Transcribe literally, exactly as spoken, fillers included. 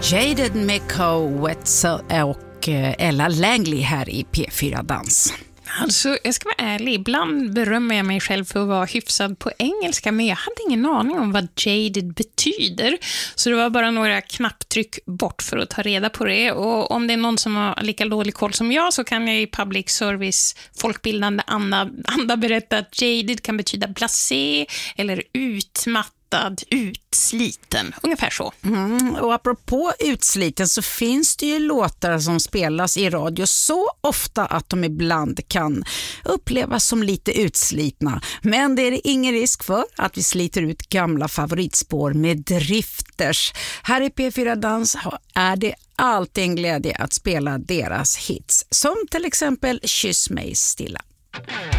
Jaded med Co. Wetzel och Ella Langley här i P fyra Dans. Alltså, jag ska vara ärlig. Ibland berömmer jag mig själv för att vara hyfsad på engelska, men jag hade ingen aning om vad jaded betyder. Så det var bara några knapptryck bort för att ta reda på det. Och om det är någon som har lika dålig koll som jag, så kan jag i public service folkbildande anda, anda berätta att jaded kan betyda blasé eller utmattad, utsliten, ungefär så. Mm, och apropå utsliten så finns det ju låtar som spelas i radio så ofta att de ibland kan upplevas som lite utslitna. Men det är det ingen risk för att vi sliter ut gamla favoritspår med drifters. Här i P fyra Dans är det alltid en glädje att spela deras hits, som till exempel Kyss mig stilla.